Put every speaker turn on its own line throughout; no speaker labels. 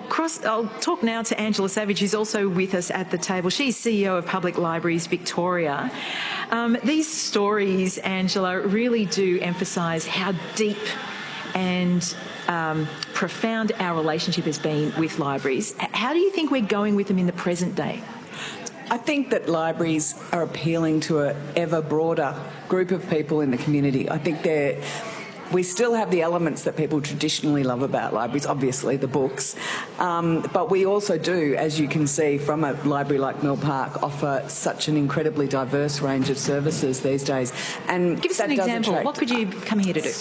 I'll talk now to Angela Savage, who's also with us at the table. She's CEO of Public Libraries Victoria. These stories, Angela, really do emphasise how deep and profound our relationship has been with libraries. How do you think we're going with them in the present day?
I think that libraries are appealing to an ever broader group of people in the community. I think we still have the elements that people traditionally love about libraries, obviously the books, but we also do, as you can see from a library like Mill Park, offer such an incredibly diverse range of services these days. And
give us an example. What could you come here to do?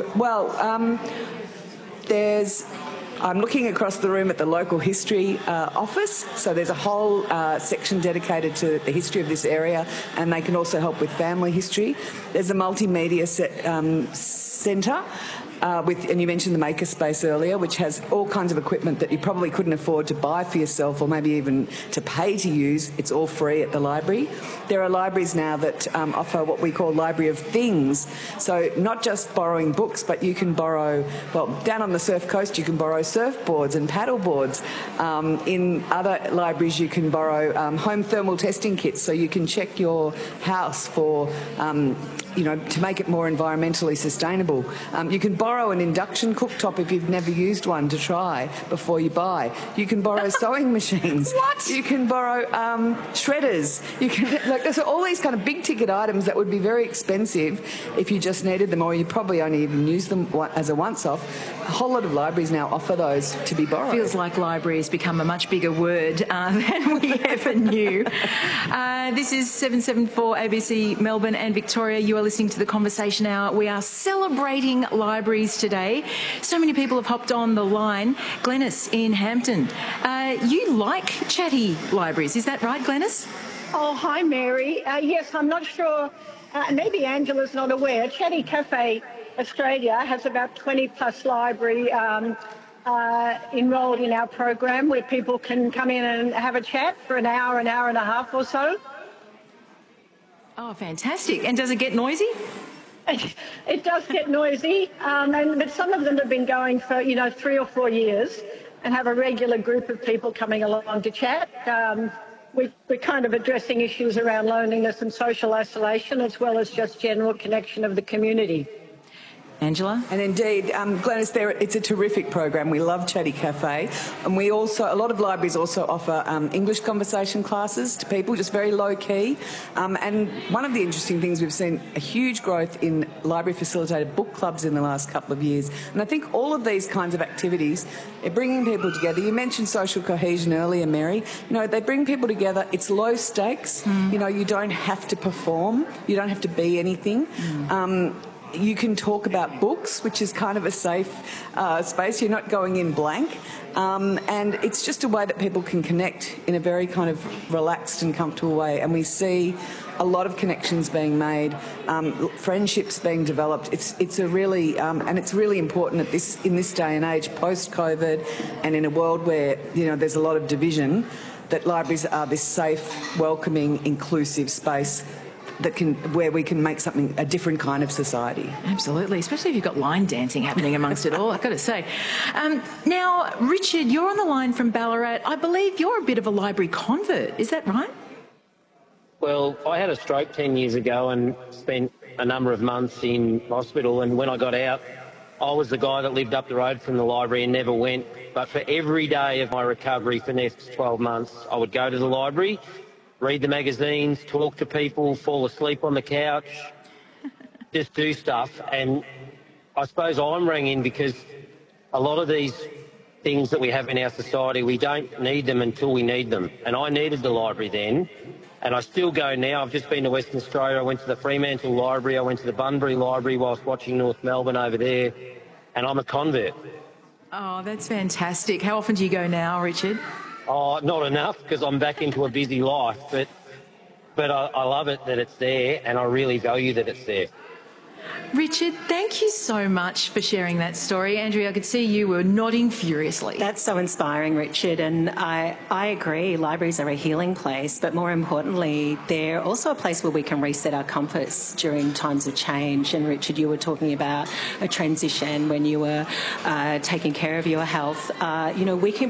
I'm looking across the room at the local history office. So there's a whole section dedicated to the history of this area, and they can also help with family history. There's a multimedia centre. And you mentioned the Makerspace earlier, which has all kinds of equipment that you probably couldn't afford to buy for yourself or maybe even to pay to use. It's all free at the library. There are libraries now that offer what we call Library of Things. So not just borrowing books, but you can borrow, down on the Surf Coast you can borrow surfboards and paddle boards. In other libraries you can borrow home thermal testing kits, so you can check your house for to make it more environmentally sustainable. You can borrow an induction cooktop if you've never used one to try before you buy. You can borrow sewing machines.
What?
You can borrow shredders. You can there's all these kind of big ticket items that would be very expensive if you just needed them, or you probably only even use them as a once-off. A whole lot of libraries now offer those to be borrowed.
Feels like library has become a much bigger word than we ever knew. This is 774 ABC Melbourne and Victoria. You are listening to The Conversation Hour. We are celebrating libraries today. So many people have hopped on the line. Glenys in Hampton, you like chatty libraries, is that right, Glenys?
Oh, hi, Mary. Yes, I'm not sure. Maybe Angela's not aware. Chatty Cafe Australia has about 20-plus library enrolled in our program, where people can come in and have a chat for an hour and a half or so.
Oh, fantastic. And does it get noisy?
It does get noisy, but some of them have been going for, 3 or 4 years and have a regular group of people coming along to chat. We're kind of addressing issues around loneliness and social isolation, as well as just general connection of the community.
Angela?
And indeed, Glenys, it's a terrific program. We love Chatty Cafe. And a lot of libraries also offer English conversation classes to people, just very low key. And one of the interesting things, we've seen a huge growth in library facilitated book clubs in the last couple of years. And I think all of these kinds of activities are bringing people together. You mentioned social cohesion earlier, Mary. They bring people together. It's low stakes. You don't have to perform. You don't have to be anything. You can talk about books, which is kind of a safe space. You're not going in blank. And it's just a way that people can connect in a very kind of relaxed and comfortable way. And we see a lot of connections being made, friendships being developed. It's a really and it's really important in this day and age, post-COVID, and in a world where there's a lot of division, that libraries are this safe, welcoming, inclusive space where we can make something a different kind of society.
Absolutely, especially if you've got line dancing happening amongst it all, I've got to say. Now, Richard, you're on the line from Ballarat. I believe you're a bit of a library convert, is that right?
Well, I had a stroke 10 years ago and spent a number of months in hospital, and when I got out, I was the guy that lived up the road from the library and never went. But for every day of my recovery for the next 12 months, I would go to the library, read the magazines, talk to people, fall asleep on the couch, just do stuff. And I suppose I'm ringing because a lot of these things that we have in our society, we don't need them until we need them. And I needed the library then, and I still go now. I've just been to Western Australia. I went to the Fremantle Library. I went to the Bunbury Library whilst watching North Melbourne over there, and I'm a convert.
Oh, that's fantastic. How often do you go now, Richard?
Oh, not enough, because I'm back into a busy life, but I love it that it's there, and I really value that it's there.
Richard, thank you so much for sharing that story. Andrea, I could see you were nodding furiously.
That's so inspiring, Richard, and I agree. Libraries are a healing place, but more importantly, they're also a place where we can reset our compass during times of change. And Richard, you were talking about a transition when you were taking care of your health. We can